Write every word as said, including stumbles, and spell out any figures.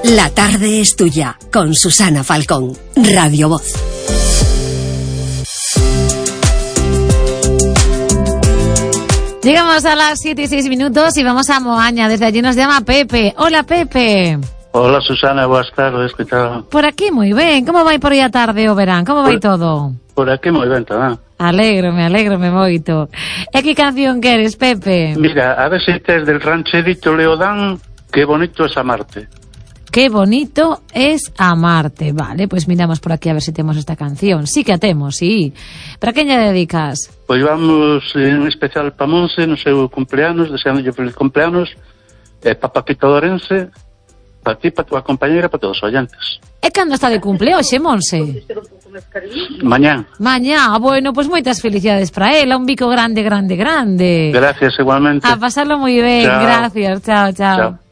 La tarde es tuya, con Susana Falcón, Radio Voz. Llegamos a las siete y seis minutos y vamos a Moaña. Desde allí nos llama Pepe. Hola, Pepe. Hola, Susana, boas tardes, que tal? Por aquí moi ben. Como vai por aí a tarde o verán? Como vai por, todo? Por aquí moi ben tamén. Alégrome, alégrome moito. E que canción queres, Pepe? Mira, a ver se tes del rancherito Leodán, que bonito es amarte. Qué bonito es amarte. Vale, pues miramos por aquí a ver si tenemos esta canción. Sí que a temos, sí. ¿Para quen lle dedicas? Pois vamos en especial pa Monse no seu cumpleanos, deseándolle feliz cumpleanos, e pa Paquito Dorense, pa ti, pa tua compañera, pa todos os oyentes. E cando está de cumple hoxe, Monse? Mañán. Mañá, bueno, pues moitas felicidades para ela, un bico grande, grande, grande. Gracias, igualmente. A pasarlo moi ben, chao. Gracias, chao, chao. Chao.